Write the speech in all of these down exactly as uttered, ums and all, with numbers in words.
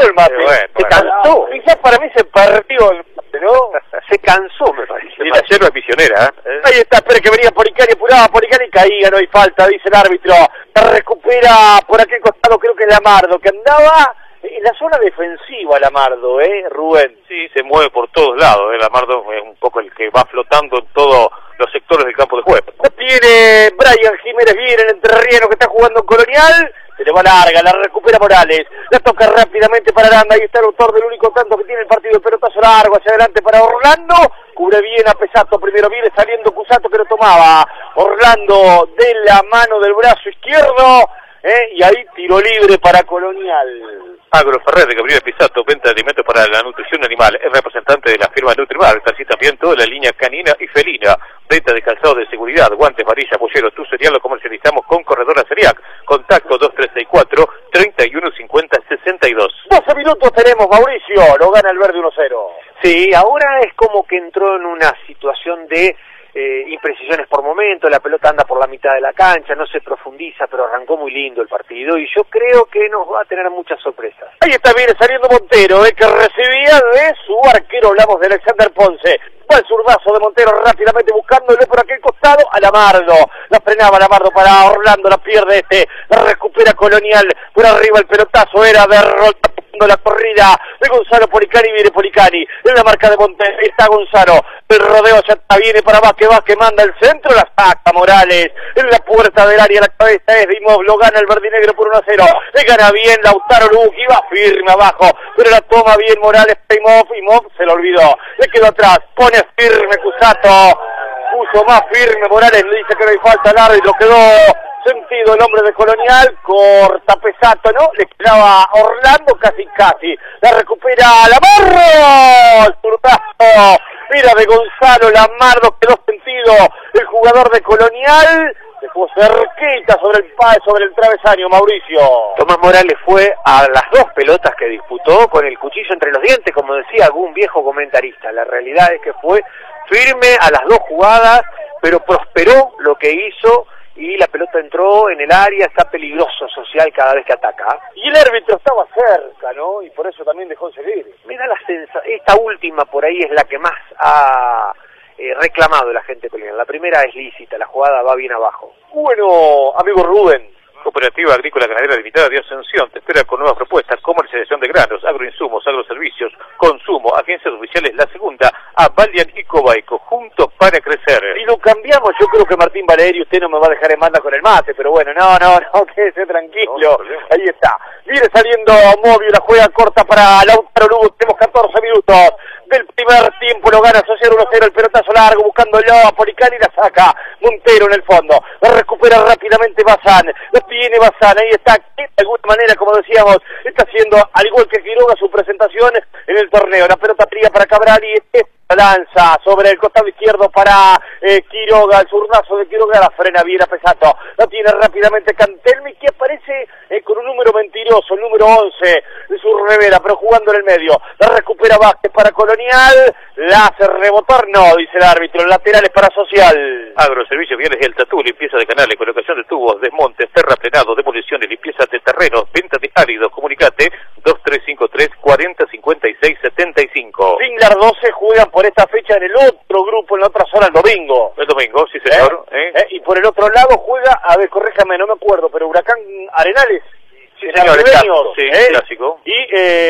el mate. Sí, bueno, se bueno. cansó. Quizás para mí se perdió el mate, ¿no? Se cansó, me parece. Y la yerba misionera, ¿eh? Ahí está, espera que venía Policani, apuraba Policani, caía, no hay falta, dice el árbitro. Se recupera por aquel costado, creo que es Lamardo, que andaba en la zona defensiva Lamardo, ¿eh, Rubén? Sí, se mueve por todos lados, ¿eh? Lamardo es un poco el que va flotando en todos los sectores del campo de juego. No tiene Brian Jiménez bien en el terreno que está jugando en Colonial. Se le va larga, la recupera Morales, la toca rápidamente para Aranda, ahí está el autor del único tanto que tiene el partido, el pelotazo largo hacia adelante para Orlando, cubre bien a Pesato, primero viene saliendo Cusato que lo tomaba, Orlando de la mano del brazo izquierdo, ¿eh? Y ahí tiro libre para Colonial. Agroferrer de Gabriel Pisato, venta de alimentos para la nutrición animal, es representante de la firma Nutrimar, así también toda la línea canina y felina, venta de calzado de seguridad, guantes, varillas, polleros, tu cereal lo comercializamos con Corredora Ceriac, contacto dos tres seis cuatro, treinta y uno cincuenta, sesenta y dos. doce minutos tenemos, Mauricio, lo gana el verde uno cero. Sí, ahora es como que entró en una situación de eh, imprecisiones por momento, la pelota anda por la mitad de la cancha, no se profundiza, pero arrancó muy lindo el partido y yo creo que nos va a tener muchas sorpresas. Ahí está, viene saliendo Montero, eh, que recibía de su arquero, hablamos de Alexander Ponce. Va el zurdazo de Montero rápidamente buscándolo por aquel costado a Lamardo. La frenaba Lamardo para Orlando, la pierde este, la recupera Colonial. Por arriba el pelotazo era de Rolta, la corrida de Gonzalo Policani, viene Policani en la marca de Montero, ahí está Gonzalo, el rodeo ya está, viene para Vázquez, Vázquez manda el centro, la saca Morales, en la puerta del área, la cabeza es de Imov, lo gana el verdinegro por uno a cero, le gana bien Lautaro Luqui, va firme abajo, pero la toma bien Morales para Imov, Imov se lo olvidó, le quedó atrás, pone firme Cusato, puso más firme Morales, le dice que no hay falta al árbitro, quedó sentido el hombre de Colonial, corta Pesato, ¿no? Le quedaba a Orlando casi casi, la recupera Lamardo, el zurdazo, mira de Gonzalo, Lamardo quedó sentido, el jugador de Colonial, dejó cerquita sobre el pa sobre el travesaño, Mauricio. Tomás Morales fue a las dos pelotas que disputó con el cuchillo entre los dientes, como decía algún viejo comentarista, la realidad es que fue firme a las dos jugadas, pero prosperó lo que hizo, y la pelota entró en el área, está peligroso Social cada vez que ataca. Y el árbitro estaba cerca, ¿no? Y por eso también dejó seguir. Me da la sensación, esta última por ahí es la que más ha eh, reclamado la gente colonial. La primera es lícita, la jugada va bien abajo. Bueno, amigo Rubén. Cooperativa Agrícola Ganadera Limitada de Ascensión te espera con nuevas propuestas, comercialización de granos, agroinsumos, agroservicios, consumo, agencias oficiales, la segunda, a Valian y Cobaico, juntos para crecer. Y lo cambiamos, yo creo que Martín Valerio, usted no me va a dejar en banda con el mate, pero bueno, no, no, no, quédese tranquilo, no, ahí está. Viene saliendo Movio, la juega corta para Lautaro Lugo, tenemos catorce minutos del primer tiempo, lo gana Social uno cero, el pelotazo largo, buscándolo a Policani, la saca Montero en el fondo, la recupera rápidamente Bazán, la tiene Bazán, ahí está, de alguna manera, como decíamos, está haciendo, al igual que Quiroga, su presentación en el torneo, la pelota fría para Cabral y este lanza sobre el costado izquierdo para eh, Quiroga, el zurdazo de Quiroga, la frena bien a Pesato, la tiene rápidamente Cantelmi, que aparece eh, con un número mentiroso, el número once de su revera, pero jugando en el medio, la recupera Vázquez para Colonial, la hace rebotar, no, dice el árbitro, laterales para Social. Agroservicios Viales del Tatú, limpieza de canales, colocación de tubos, desmontes, terraplenado, demoliciones, limpieza de terrenos, venta de áridos, comunicate dos tres cinco tres, cuarenta cincuenta y seis setenta y cinco. Singlar doce juegan por esta fecha en el otro grupo, en la otra zona, el domingo. El domingo, sí señor. ¿Eh? ¿Eh? Y por el otro lado juega, a ver, corréjame, no me acuerdo, pero Huracán Arenales. Sí señor, exacto, sí, ¿eh? Clásico. Y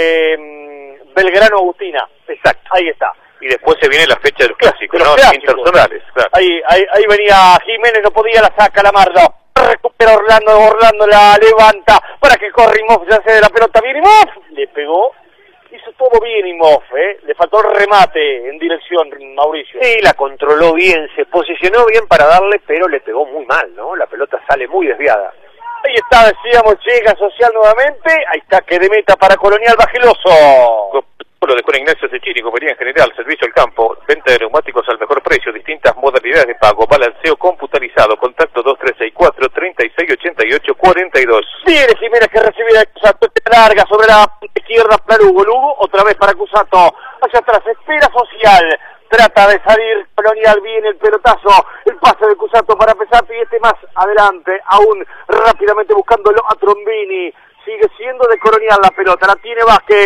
eh, Belgrano Agustina. Exacto. Ahí está. Y después se viene la fecha de los clásicos, de los ¿no? Clásicos. Intersonales, claro. Ahí, ahí, ahí venía Jiménez, no podía, la saca Lamardo. Recupera Orlando, Orlando la levanta para que corre Imov, ya se de la pelota, bien Imov, le pegó. Hizo todo bien Imov, ¿eh? Le faltó el remate en dirección, Mauricio. Sí, la controló bien, se posicionó bien para darle, pero le pegó muy mal, ¿no? La pelota sale muy desviada. Ahí está, decíamos, llega Social nuevamente, ahí está, que de meta para Colonial Bajeloso. Lo de Juan Ignacio Cecchini, compañía en general, servicio al campo, venta de neumáticos al mejor precio, distintas modalidades de pago, balanceo computarizado, contacto dos tres seis cuatro, treinta y seis ochenta y ocho, cuarenta y dos. Viene Jiménez que recibe la Cusato, larga sobre la izquierda para Lugo, Lugo, otra vez para Cusato, hacia atrás, espera Social, trata de salir Colonial, viene el pelotazo, el pase de Cusato para Pesato y este más adelante, aún rápidamente buscándolo a Trombini, sigue siendo de Colonial la pelota, la tiene Vázquez.